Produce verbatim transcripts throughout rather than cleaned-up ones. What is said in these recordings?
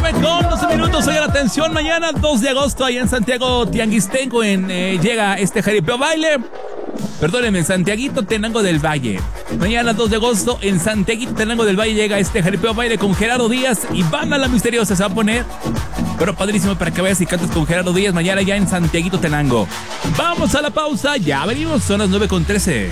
nueve con doce minutos. Oigan, atención, mañana dos de agosto, allá en Santiago Tianguistenco, en, eh, llega este jaripeo baile. Perdónenme, en Santiaguito Tenango del Valle. Mañana dos de agosto, en Santiaguito Tenango del Valle, llega este jaripeo baile con Gerardo Díaz y Banda La Misteriosa. Se va a poner, pero padrísimo, para que vayas y cantes con Gerardo Díaz mañana ya en Santiaguito Tenango. Vamos a la pausa, ya venimos, son las nueve con trece.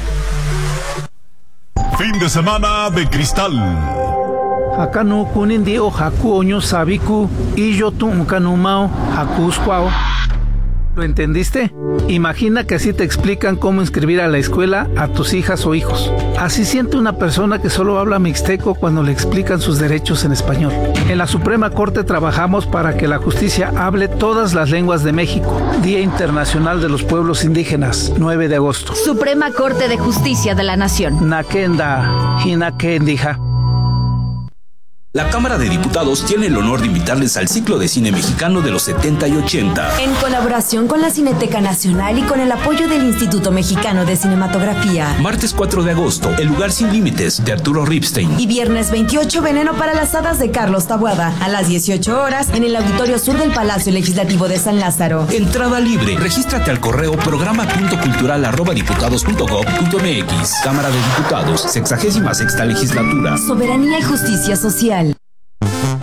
Fin de semana de cristal. Acá no kunin o haku oño sabiku y yo tu kanumao hakusquao. ¿Lo entendiste? Imagina que así te explican cómo inscribir a la escuela a tus hijas o hijos. Así siente una persona que solo habla mixteco cuando le explican sus derechos en español. En la Suprema Corte trabajamos para que la justicia hable todas las lenguas de México. Día Internacional de los Pueblos Indígenas, nueve de agosto. Suprema Corte de Justicia de la Nación. Nakenda, Hinakendija. La Cámara de Diputados tiene el honor de invitarles al ciclo de cine mexicano de los setenta y ochenta. En colaboración con la Cineteca Nacional y con el apoyo del Instituto Mexicano de Cinematografía. Martes cuatro de agosto, El lugar sin límites, de Arturo Ripstein. Y viernes veintiocho, Veneno para las hadas, de Carlos Taboada. A las dieciocho horas, en el Auditorio Sur del Palacio Legislativo de San Lázaro. Entrada libre. Regístrate al correo programa punto cultural arroba diputados punto gob punto mx. Cámara de Diputados, sexagésima sexta legislatura. Soberanía y justicia social.